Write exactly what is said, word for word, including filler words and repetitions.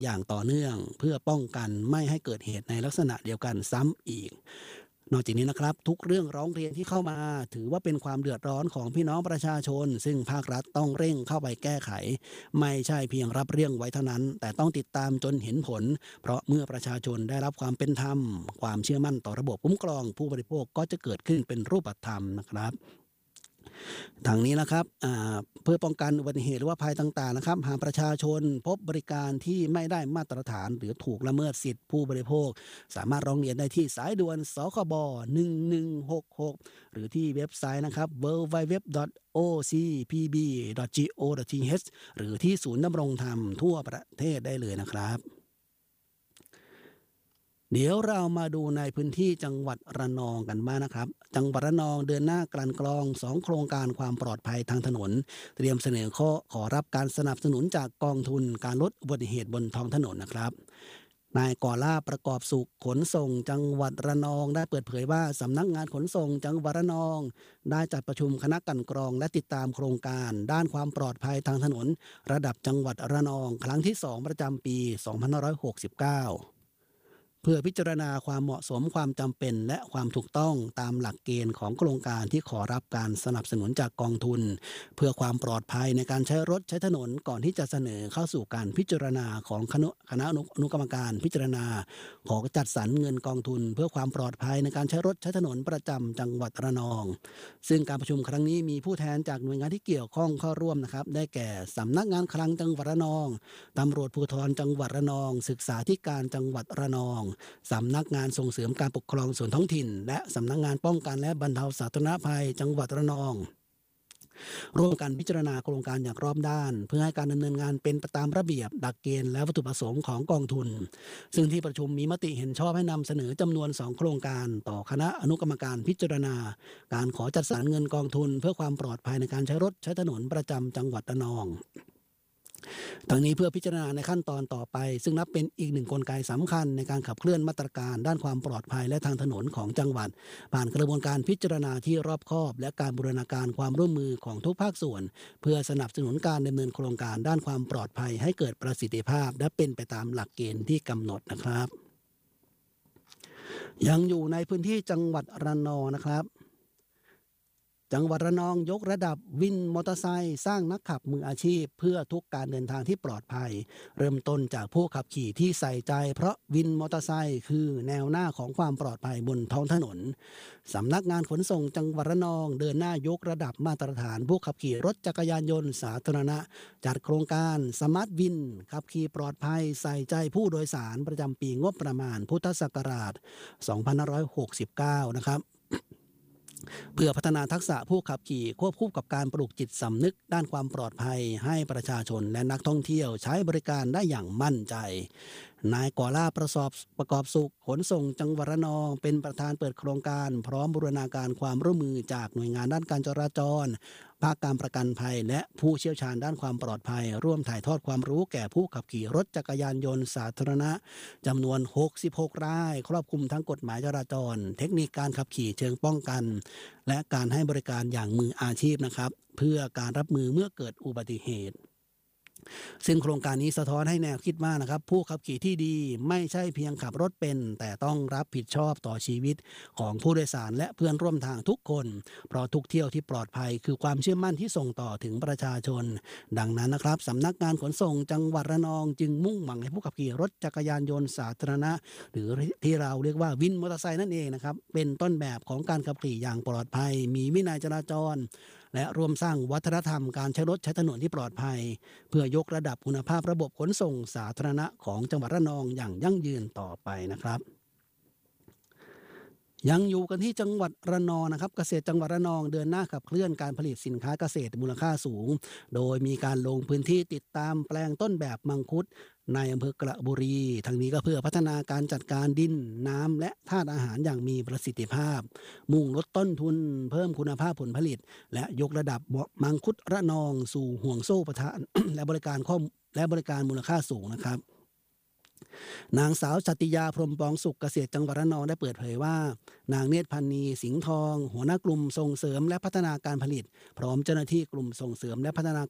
อย่างต่อเนื่องเพื่อป้องกันไม่ให้เกิดเหตุในลักษณะเดียวกันซ้ำอีกนอกจากนี้นะครับทุกเรื่องร้องเรียนที่เข้ามาถือว่าเป็นความเดือดร้อนของพี่น้องประชาชนซึ่งภาครัฐต้องเร่งเข้าไปแก้ไขไม่ใช่เพียงรับเรื่องไว้เท่านั้นแต่ต้องติดตามจนเห็นผลเพราะเมื่อประชาชนได้รับความเป็นธรรมความเชื่อมั่นต่อระบบคุ้มครองผู้บริโภคก็จะเกิดขึ้นเป็นรูปธรรมนะครับทางนี้นะครับเพื่อป้องกันอุบัติเหตุหรือว่าภัยต่างๆนะครับหากประชาชนพบบริการที่ไม่ได้มาตรฐานหรือถูกละเมิดสิทธิผู้บริโภคสามารถร้องเรียนได้ที่สายด่วนสคบหนึ่งหนึ่งหกหกหรือที่เว็บไซต์นะครับ ดับเบิลยู ดับเบิลยู ดับเบิลยู ดอท โอ ซี พี บี ดอท จี โอ ดอท ที เอช หรือที่ศูนย์ดำรงธรรมทั่วประเทศได้เลยนะครับเดี๋ยวเรามาดูในพื้นที่จังหวัดระนองกันบ้างนะครับจังหวัดระนองเดินหน้ากลั่นกรองสองโครงการความปลอดภัยทางถนนเตรียมเสนอข้อขอรับการสนับสนุนจากกองทุนการลดอุบัติเหตุบนท้องถนนนะครับนายก่อล่าประกอบสุขขนส่งจังหวัดระนองได้เปิดเผยว่าสำนักงานขนส่งจังหวัดระนองได้จัดประชุมคณะกลั่นกรองและติดตามโครงการด้านความปลอดภัยทางถนนระดับจังหวัดระนองครั้งที่สองประจำปีสองพันห้าร้อยหกสิบเก้าเพื่อพิจารณาความเหมาะสมความจำเป็นและความถูกต้องตามหลักเกณฑ์ของโครงการที่ขอรับการสนับสนุนจากกองทุนเพื่อความปลอดภัยในการใช้รถใช้ถนนก่อนที่จะเสนอเข้าสู่การพิจารณาของคณะคณะอนุกรรมการพิจารณาขอจัดสรรเงินกองทุนเพื่อความปลอดภัยในการใช้รถใช้ถนนประจำจังหวัดระนองซึ่งการประชุมครั้งนี้มีผู้แทนจากหน่วยงานที่เกี่ยวข้องเข้าร่วมนะครับได้แก่สำนักงานคลังจังหวัดระนองตำรวจภูธรจังหวัดระนองศึกษาธิการจังหวัดระนองสำนักงานส่งเสริมการปกครองส่วนท้องถิ่นและสำนักงานป้องกันและบรรเทาสาธารณภัยจังหวัดระนองร่วมกันพิจารณาโครงการอย่างรอบด้านเพื่อให้การดำเนินงานเป็นไปตามระเบียบหลักเกณฑ์และวัตถุประสงค์ของกองทุนซึ่งที่ประชุมมีมติเห็นชอบให้นำเสนอจำนวนสองโครงการต่อคณะอนุกรรมการพิจารณาการขอจัดสรรเงินกองทุนเพื่อความปลอดภัยในการใช้รถใช้ถนนประจำจังหวัดระนองทั้งนี้เพื่อพิจารณาในขั้นตอนต่อไปซึ่งนับเป็นอีกหนึ่งกลไกสำคัญในการขับเคลื่อนมาตรการด้านความปลอดภัยและทางถนนของจังหวัดผ่านกระบวนการพิจารณาที่รอบคอบและการบูรณาการความร่วมมือของทุกภาคส่วนเพื่อสนับสนุนการดำเนินโครงการด้านความปลอดภัยให้เกิดประสิทธิภาพและเป็นไปตามหลักเกณฑ์ที่กำหนดนะครับยังอยู่ในพื้นที่จังหวัดระนองนะครับจังหวัดระนองยกระดับวินมอเตอร์ไซค์สร้างนักขับมืออาชีพเพื่อทุกการเดินทางที่ปลอดภัยเริ่มต้นจากผู้ขับขี่ที่ใส่ใจเพราะวินมอเตอร์ไซค์คือแนวหน้าของความปลอดภัยบนท้องถนนสำนักงานขนส่งจังหวัดระนองเดินหน้ายกระดับมาตรฐานผู้ขับขี่รถจักรยานยนต์สาธารณะจัดโครงการสมาร์ทวินขับขี่ปลอดภัยใส่ใจผู้โดยสารประจำปีงบประมาณพุทธศักราชสองพันห้าร้อยหกสิบเก้านะครับเพื่อพัฒนาทักษะผู้ขับขี่ควบคู่กับการปลูกจิตสำนึกด้านความปลอดภัยให้ประชาชนและนักท่องเที่ยวใช้บริการได้อย่างมั่นใจนายก่อล่าประสอบประกอบสุขขนส่งจังหวัดระนองเป็นประธานเปิดโครงการพร้อมบูรณาการความร่วมมือจากหน่วยงานด้านการจราจรภาคการประกันภัยและผู้เชี่ยวชาญด้านความปลอดภัยร่วมถ่ายทอดความรู้แก่ผู้ขับขี่รถจักรยานยนต์สาธารณะจำนวนหกสิบหกรายครอบคลุมทั้งกฎหมายจราจรเทคนิคการขับขี่เชิงป้องกันและการให้บริการอย่างมืออาชีพนะครับเพื่อการรับมือเมื่อเกิดอุบัติเหตุซึ่งโครงการนี้สะท้อนให้แนวคิดว่านะครับผู้ขับขี่ที่ดีไม่ใช่เพียงขับรถเป็นแต่ต้องรับผิดชอบต่อชีวิตของผู้โดยสารและเพื่อนร่วมทางทุกคนเพราะทุกเที่ยวที่ปลอดภัยคือความเชื่อมั่นที่ส่งต่อถึงประชาชนดังนั้นนะครับสำนักงานขนส่งจังหวัดระนองจึงมุ่งหวังให้ผู้ขับขี่รถจักรยานยนต์สาธารณะหรือที่เราเรียกว่าวินมอเตอร์ไซค์นั่นเองนะครับเป็นต้นแบบของการขับขี่อย่างปลอดภัยมีวินัยจราจรและร่วมสร้างวัฒนธรรมการใช้รถใช้ถนนที่ปลอดภัยเพื่อยกระดับคุณภาพระบบขนส่งสาธารณะของจังหวัดระนองอย่างยั่งยืนต่อไปนะครับยังอยู่กันที่จังหวัดระนองนะครับเกษตรจังหวัดระนองเดินหน้าขับเคลื่อนการผลิตสินค้าเกษตรมูลค่าสูงโดยมีการลงพื้นที่ติดตามแปลงต้นแบบมังคุดในอำเภอกระบุรีทั้งนี้ก็เพื่อพัฒนาการจัดการดินน้ำและธาตุอาหารอย่างมีประสิทธิภาพมุ่งลดต้นทุนเพิ่มคุณภาพผลผลิตและยกระดับมังคุดระนองสู่ห่วงโซ่ประทาน และบริการข้อและบริการมูลค่าสูงนะครับนางสาวชัตติยาพรหมปองสุขเกษตรจังหวัดระนองได้เปิดเผยว่านางเนตรพันนีสิงห์ทองหัวหน้ากลุ่มส่งเสริมและพัฒนาการผลิตพร้อมเจ้าหน้าที่กลุ่มส่งเสริมและพัฒนา